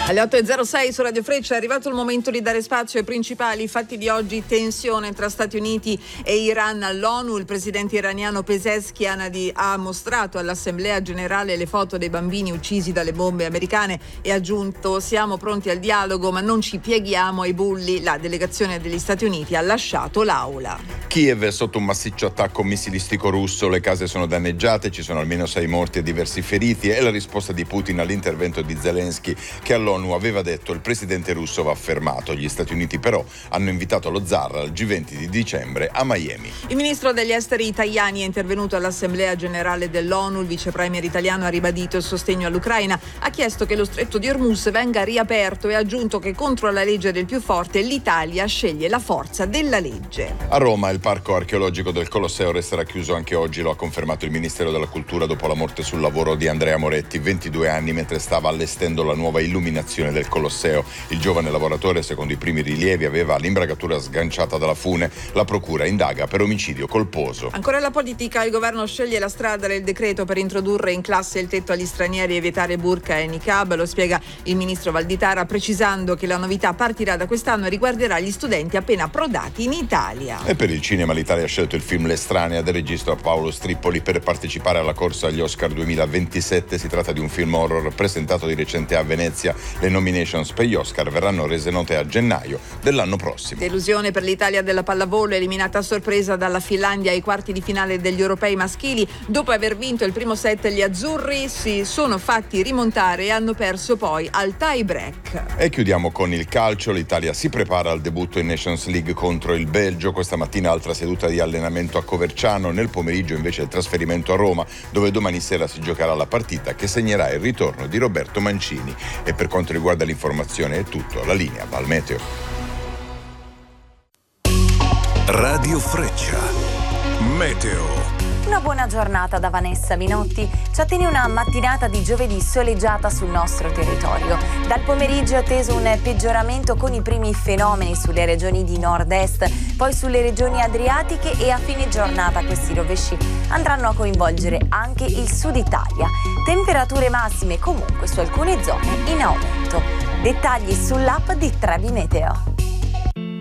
Alle 8.06 su Radio Freccia è arrivato il momento di dare spazio ai principali fatti di oggi. Tensione tra Stati Uniti e Iran all'ONU. Il presidente iraniano Pezeshkian ha mostrato all'Assemblea Generale le foto dei bambini uccisi dalle bombe americane e ha aggiunto: siamo pronti al dialogo ma non ci pieghiamo ai bulli. La delegazione degli Stati Uniti ha lasciato l'aula. Kiev è sotto un massiccio attacco missilistico russo, le case sono danneggiate, ci sono almeno 6 morti e diversi feriti. È la risposta di Putin all'intervento di Zelensky, che all'ONU aveva detto il presidente russo va fermato. Gli Stati Uniti però hanno invitato lo zar al G20 di dicembre a Miami. Il ministro degli esteri Tajani è intervenuto all'Assemblea Generale dell'ONU. Il vice premier italiano ha ribadito il sostegno all'Ucraina, ha chiesto che lo stretto di Hormuz venga riaperto e ha aggiunto che contro la legge del più forte l'Italia sceglie la forza della legge. A Roma il parco archeologico del Colosseo resterà chiuso anche oggi, lo ha confermato il Ministero della Cultura dopo la morte sul lavoro di Andrea Moretti, 22 anni, mentre stava allestendo la nuova illuminazione del Colosseo. Il giovane lavoratore, secondo i primi rilievi, aveva l'imbragatura sganciata dalla fune. La procura indaga per omicidio colposo. Ancora la politica, il governo sceglie la strada del decreto per introdurre in classe il tetto agli stranieri e vietare burqa e niqab, lo spiega il ministro Valditara, precisando che la novità partirà da quest'anno e riguarderà gli studenti appena approdati in Italia. E per il cinema l'Italia ha scelto il film L'estranea del regista Paolo Strippoli per partecipare alla corsa agli Oscar 2027. Si tratta di un film horror presentato di recente a Venezia. Le nominations per gli Oscar verranno rese note a gennaio dell'anno prossimo. Delusione per l'Italia della pallavolo, eliminata a sorpresa dalla Finlandia ai quarti di finale degli europei maschili. Dopo aver vinto il primo set, gli azzurri si sono fatti rimontare e hanno perso poi al tie break. E chiudiamo con il calcio. L'Italia si prepara al debutto in Nations League contro il Belgio. Questa mattina altra seduta di allenamento a Coverciano, nel pomeriggio invece il trasferimento a Roma, dove domani sera si giocherà la partita che segnerà il ritorno di Roberto Mancini. E per quanto riguarda l'informazione è tutto. La linea va al meteo. Radio Freccia. Meteo. Una buona giornata da Vanessa Minotti. Ci attende una mattinata di giovedì soleggiata sul nostro territorio. Dal pomeriggio è atteso un peggioramento con i primi fenomeni sulle regioni di nord-est, poi sulle regioni adriatiche, e a fine giornata questi rovesci andranno a coinvolgere anche il sud Italia. Temperature massime comunque su alcune zone in aumento. Dettagli sull'app di Trebi Meteo.